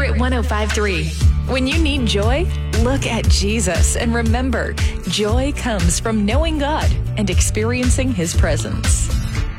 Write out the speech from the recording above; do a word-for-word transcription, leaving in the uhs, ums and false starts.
Spirit one oh five point three. When you need joy, look at Jesus and remember, joy comes from knowing God and experiencing His presence.